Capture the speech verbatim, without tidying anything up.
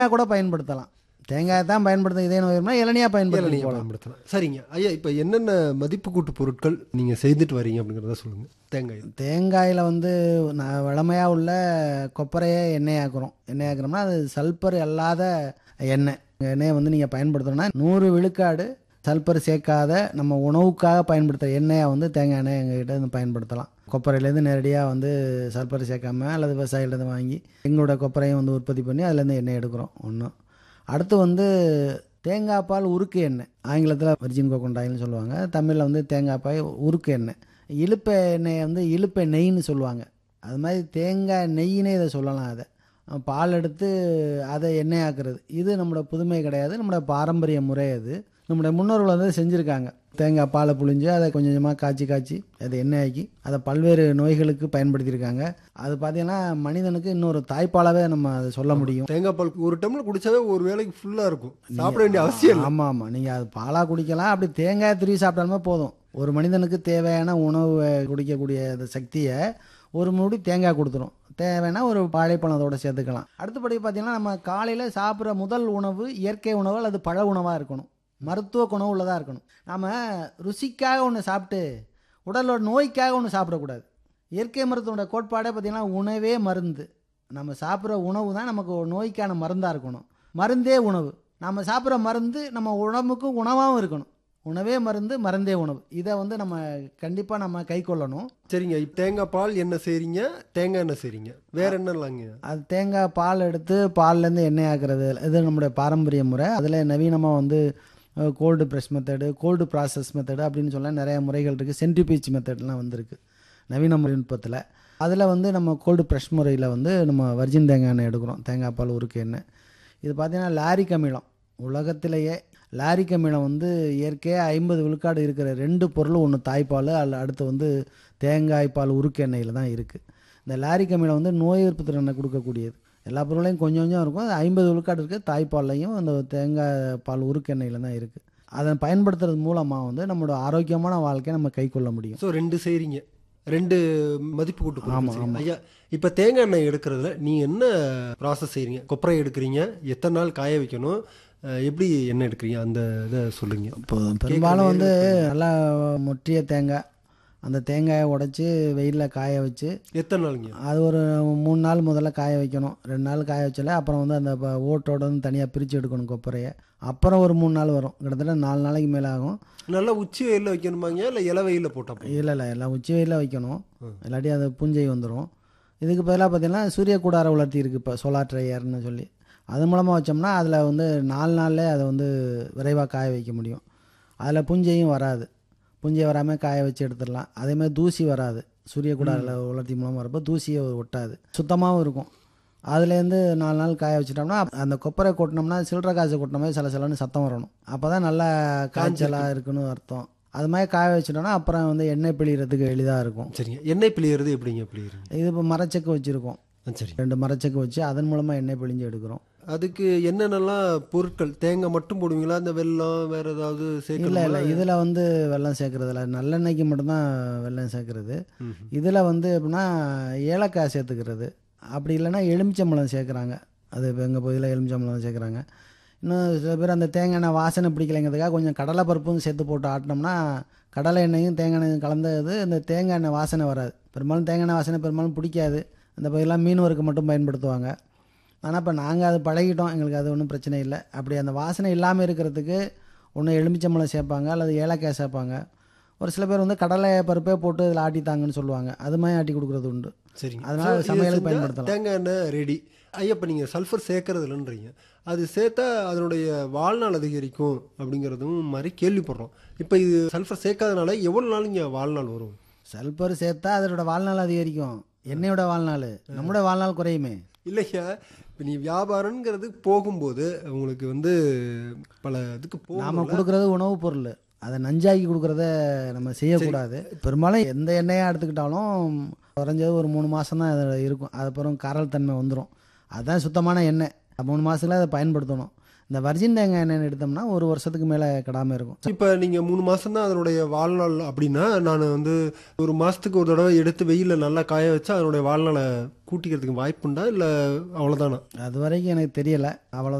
கூட பயன்படுத்தலாம். தேங்காய் தான் பயன்படுத்த இதே நோய்னா இளநியா பயன்படுத்தி இளநியா பயன்படுத்தலாம். சரிங்க ஐயா, இப்போ என்னென்ன மதிப்பு கூட்டு பொருட்கள் நீங்கள் செய்துட்டு வரீங்க அப்படிங்கிறத சொல்லுங்கள். தேங்காய் தேங்காயில் வந்து நான் வழமையாக உள்ள கொப்பரையை எண்ணெயாக்குறோம். எண்ணெயாக்குறோம்னா அது சல்பர் அல்லாத எண்ணெய். எண்ணெயை வந்து நீங்கள் பயன்படுத்தணும்னா நூறு விழுக்காடு சல்பர் சேர்க்காத நம்ம உணவுக்காக பயன்படுத்துகிற எண்ணெயை வந்து தேங்காய் எண்ணெய் எங்ககிட்ட வந்து பயன்படுத்தலாம். கொப்பரையிலேருந்து நேரடியாக வந்து சல்பர் சேர்க்காம அல்லது விவசாயிலேருந்து வாங்கி எங்களோட கொப்பரையும் வந்து உற்பத்தி பண்ணி அதுலேருந்து எண்ணெய் எடுக்கிறோம். ஒன்று. அடுத்து வந்து தேங்காய் பால் உருக்கு எண்ணெய், ஆங்கிலத்தில் வர்ஜின் கோகோனட் ஆயில்னு சொல்லுவாங்க, தமிழில் வந்து தேங்காய் பால் உருக்கு எண்ணெய். இழுப்பை எண்ணெயை வந்து இழுப்பை நெய்ன்னு சொல்லுவாங்க. அது மாதிரி தேங்காய் நெய்யினே இதை சொல்லலாம். அதை பால் எடுத்து அதை எண்ணெய் ஆக்குறது இது நம்மளோட புதுமை கிடையாது, நம்மளோட பாரம்பரிய முறை. அது நம்முடைய முன்னோர்கள் வந்து செஞ்சுருக்காங்க. தேங்காய் பாலை புழிஞ்சு அதை கொஞ்சம் கொஞ்சமாக காய்ச்சி காய்ச்சி அதை எண்ணெயாக்கி அதை பல்வேறு நோய்களுக்கு பயன்படுத்தியிருக்காங்க. அது பார்த்தீங்கன்னா மனிதனுக்கு இன்னொரு தாய்ப்பாலாவே நம்ம அதை சொல்ல முடியும். தேங்காய் பால் ஒரு டம்ளர் குடிச்சாவே ஒரு வேளைக்கு ஃபுல்லாக இருக்கும், சாப்பிட வேண்டிய அவசியம் இல்லை. ஆமாம் ஆமாம், நீங்கள் அது பாலாக குடிக்கலாம், அப்படி தேங்காய் திருவி சாப்பிட்டாலுமே போதும். ஒரு மனிதனுக்கு தேவையான உணவு குடிக்கக்கூடிய அந்த சக்தியை ஒரு மூடி தேங்காய் கொடுத்துரும். தேவைன்னா ஒரு வாழைப்பழம் அதோட சேர்த்துக்கலாம். அடுத்தபடி பார்த்தீங்கன்னா நம்ம காலையில் சாப்பிட்ற முதல் உணவு இயற்கை உணவு அல்லது பழ உணவாக இருக்கணும், மருத்துவ குணம் உள்ளதாக இருக்கணும். நாம் ருசிக்காக ஒன்று சாப்பிட்டு உடலோட நோய்க்காக ஒன்று சாப்பிடக்கூடாது. இயற்கை மருத்துவோட கோட்பாடே பார்த்திங்கன்னா உணவே மருந்து. நம்ம சாப்பிட்ற உணவு தான் நமக்கு நோய்க்கான மருந்தாக இருக்கணும். மருந்தே உணவு. நம்ம சாப்பிட்ற மருந்து நம்ம உடம்புக்கு உணவாகவும் இருக்கணும். உணவே மருந்து, மருந்தே உணவு. இதை வந்து நம்ம கண்டிப்பாக நம்ம கை கொள்ளணும். சரிங்க, இப்போ தேங்காய் பால் என்ன செய்கிறீங்க, தேங்காய் எண்ணெய் செய்கிறீங்க, வேறு என்னலாங்க? அது தேங்காய் பால் எடுத்து பால்லேருந்து எண்ணெய் ஆக்குறது இது நம்முடைய பாரம்பரிய முறை. அதில் நவீனமாக வந்து gold press method, gold process method அப்படின்னு சொல்ல நிறைய முறைகள் இருக்குது. சென்ட்ரிபீச் மெத்தட்லாம் வந்திருக்கு நவீன தொழில்நுட்பத்தில். அதில் வந்து நம்ம கோல்டு ப்ரெஷ் முறையில் வந்து நம்ம வர்ஜின் தேங்காய் எண்ணெய் எடுக்கிறோம். தேங்காய் பால் உருக்கு எண்ணெய். இது பார்த்திங்கன்னா லாரிக் அமிலம், உலகத்திலேயே லாரிக் அமிலம் வந்து இயற்கையாக ஐம்பது விழுக்காடு இருக்கிற ரெண்டு பொருள், ஒன்று தாய்ப்பால், அல்ல அடுத்து வந்து தேங்காய் பால் உருக்கு எண்ணெயில் தான் இருக்குது. இந்த லாரிக் அமிலம் வந்து நோய் எதிர்ப்பு திறனை கொடுக்கக்கூடியது. எல்லா பொருளையும் கொஞ்சம் கொஞ்சம் இருக்கும். அது ஐம்பது விழுக்காடு இருக்குது தாய்ப்பால்லையும் அந்த தேங்காய் பால் உருக்கு எண்ணெயில் தான் இருக்குது. அதை பயன்படுத்துறது மூலமாக வந்து நம்மளோட ஆரோக்கியமான வாழ்க்கையை நம்ம கை கொள்ள முடியும். ஸோ ரெண்டு செய்கிறீங்க, ரெண்டு மதிப்பு கூட்டு. ஆமாம் ஆமாம். ஐயா, இப்போ தேங்காய் எண்ணெய் எடுக்கிறதுல நீங்கள் என்ன ப்ராசஸ் செய்கிறீங்க? கொப்பரை எடுக்கிறீங்க, எத்தனை நாள் காய வைக்கணும், எப்படி எண்ணெய் எடுக்கிறீங்க, அந்த இதை சொல்லுங்க. இப்போ பெரும்பாலும் வந்து நல்லா மொட்டிய தேங்காய், அந்த தேங்காயை உடைச்சி வெயிலில் காய வச்சு எத்தனை நாளுங்க? அது ஒரு மூணு நாள் முதல்ல காய வைக்கணும். ரெண்டு நாள் காய வச்சாலே அப்புறம் வந்து அந்த ஓட்டோட வந்து தனியாக பிரித்து எடுக்கணும் கொப்பரையை. அப்புறம் ஒரு மூணு நாள் வரும், கிட்டத்தட்ட நாலு நாளைக்கு மேலே ஆகும். நல்லா உச்சி வெயிலில் வைக்கணுமாங்க இல்லை இலை வெயிலில் போட்டால்? இல்லை இல்லை, எல்லாம் உச்சி வெயிலில் வைக்கணும், இல்லாட்டி அது பூஞ்சை வந்துடும். இதுக்கு பதிலாக பார்த்திங்கன்னா சூரிய கூடார உலர்த்தி இருக்குது இப்போ, சோலார் ட்ரையர்னு சொல்லி. அது மூலமாக வச்சோம்னா அதில் வந்து நாலு நாள்லே அதை வந்து விரைவாக காய வைக்க முடியும். அதில் பூஞ்சையும் வராது, பூஞ்சை வராமல் காய வச்சு எடுத்துடலாம். அதேமாதிரி தூசி வராது, சூரிய கூடாரில் உலர்த்தி மூலமாக வரப்போ தூசியை ஒட்டாது, சுத்தமாகவும் இருக்கும். அதுலேருந்து நாலு நாள் காய வச்சுட்டோம்னா அந்த கொப்பரை கொட்டினோம்னா சில்லற காசு கொட்டின மாதிரி சில சிலன்னு சத்தம் வரணும். அப்போ தான் நல்லா காய்ச்சலாக இருக்குன்னு அர்த்தம். அது மாதிரி காய வச்சுட்டோம்னா அப்புறம் வந்து எண்ணெய் பிழிகிறதுக்கு எளிதாக இருக்கும். சரிங்க, எண்ணெய் பிழிகிறது எப்படிங்க பிழிகிறீங்க? இது இப்போ மரச்சக்கு வச்சுருக்கோம். சரி, ரெண்டு மரச்சக்கு வச்சு அதன் மூலமாக எண்ணெய் பிழிஞ்சு எடுக்கிறோம். அதுக்கு என்னென்னலாம் பொருட்கள்? தேங்காய் மட்டும் போடுவீங்களா, அந்த வெல்லம் வேறு ஏதாவது சேர்க்கல? இல்லை இல்லை, இதில் வந்து வெல்லம் சேர்க்குறது இல்லை, நல்லெண்ணெய்க்கு மட்டும்தான் வெல்லம் சேர்க்குறது. இதில் வந்து எப்படின்னா ஏலக்காய் சேர்த்துக்கிறது, அப்படி இல்லைன்னா எலுமிச்சம்பழம் சேர்க்குறாங்க. அது இப்போ எங்கள் பகுதியில் எலுமிச்சம்பழம் சேர்க்குறாங்க. இன்னும் சில பேர் அந்த தேங்காய் எண்ணெய் வாசனை பிடிக்கலைங்கிறதுக்காக கொஞ்சம் கடலை பருப்பும் சேர்த்து போட்டு ஆட்டினோம்னா கடலை எண்ணெயும் தேங்காய் எண்ணெயும் கலந்தது இந்த தேங்காய் எண்ணெய் வாசனை வராது. பெரும்பாலும் தேங்காய் எண்ணெய் வாசனை பெரும்பாலும் பிடிக்காது. அந்த பகுதியெல்லாம் மீன் வறுக்க மட்டும் பயன்படுத்துவாங்க. ஆனால் இப்போ நாங்கள் அது பழகிட்டோம், எங்களுக்கு அது ஒன்றும் பிரச்சனை இல்லை. அப்படி அந்த வாசனை இல்லாமல் இருக்கிறதுக்கு ஒன்று எலுமிச்சம்பழம் சேர்ப்பாங்க அல்லது ஏலக்காய் சேர்ப்பாங்க. ஒரு சில பேர் வந்து கடலை பருப்பே போட்டு இதில் ஆட்டித்தாங்கன்னு சொல்லுவாங்க, அது மாதிரி ஆட்டி கொடுக்குறது உண்டு. சரிங்க, அதனால் சமையலுக்கு பயன்படுத்தலாம். தேங்காய் எண்ணெய் ரெடி. ஐயா, இப்போ நீங்கள் சல்ஃபர் சேர்க்கறது இல்லைன்றீங்க, அது சேர்த்தா அதனுடைய வாழ்நாள் அதிகரிக்கும் அப்படிங்கிறதும் மாதிரி கேள்விப்படுறோம். இப்போ இது சல்ஃபர் சேர்க்காதனால எவ்வளோ நாள் இங்கே வாழ்நாள் வரும்? சல்ஃபர் சேர்த்தா அதோட வாழ்நாள் அதிகரிக்கும், எண்ணெயோட வாழ்நாள், நம்மளோட வாழ்நாள் குறையுமே. இல்லையா, இப்போ நீ வியாபாரங்கிறது போகும்போது உங்களுக்கு வந்து பல இதுக்கு போ நாம் கொடுக்குறது உணவுப் பொருள், அதை நஞ்சாக்கி கொடுக்குறத நம்ம செய்யக்கூடாது. பெரும்பாலும் எந்த எண்ணெயாக எடுத்துக்கிட்டாலும் குறைஞ்சது ஒரு மூணு மாதம் தான் அதில் இருக்கும், அதுக்கப்புறம் காரல் தன்மை வந்துடும். அதுதான் சுத்தமான எண்ணெய். மூணு மாதத்துல அதை பயன்படுத்தணும். இந்த வர்ஜின் தேங்காய் எண்ணெய் எடுத்தோம்னா ஒரு வருஷத்துக்கு மேலே கெடாமல் இருக்கும். இப்போ நீங்கள் மூணு மாதம் தான் அதனுடைய வாழ்நாள் அப்படின்னா, நான் வந்து ஒரு மாதத்துக்கு ஒரு தடவை எடுத்து வெயிலில் நல்லா காய வச்சா அதனுடைய வாழ்நாளை கூட்டிக்கிறதுக்கு வாய்ப்புண்டா இல்லை அவ்வளோதானா? அது வரைக்கும் எனக்கு தெரியலை. அவ்வளோ